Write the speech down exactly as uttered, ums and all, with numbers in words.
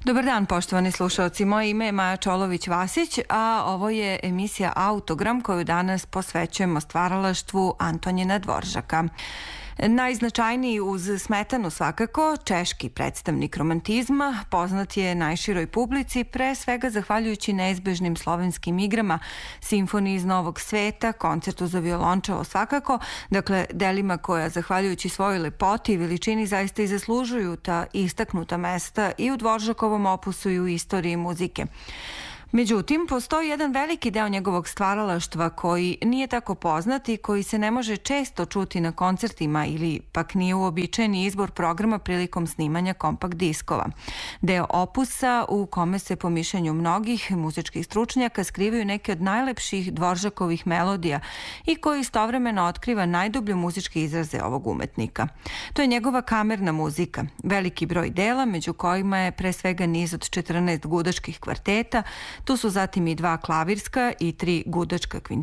Dobar dan, poštovani slušalci. Moje ime je Maja Čolović-Vasić, a ovo je emisija Autogram koju danas posvećujemo stvaralaštvu Antonjina Dvoržaka. Najznačajniji uz Smetanu svakako, češki predstavnik romantizma, poznat je najširoj publici, pre svega zahvaljujući neizbežnim slovenskim igrama, simfoniji iz Novog sveta, koncertu za violončelo svakako, dakle delima koja zahvaljujući svojoj lepoti i veličini zaista i zaslužuju ta istaknuta mesta i u Dvoržakovom opusu i u istoriji muzike. Međutim, postoji jedan veliki deo njegovog stvaralaštva koji nije tako poznat i koji se ne može često čuti na koncertima ili pak nije uobičajeni izbor programa prilikom snimanja kompakt diskova. Deo opusa u kome se po mišljenju mnogih muzičkih stručnjaka skrivaju neke od najlepših Dvoržakovih melodija i koji istovremeno otkriva najdublje muzičke izraze ovog umetnika. To je njegova kamerna muzika, veliki broj dela, među kojima je pre svega niz od četrnaest gudačkih kvarteta. Tu su zatim i dva klavirska i tri gudačka kvinteta,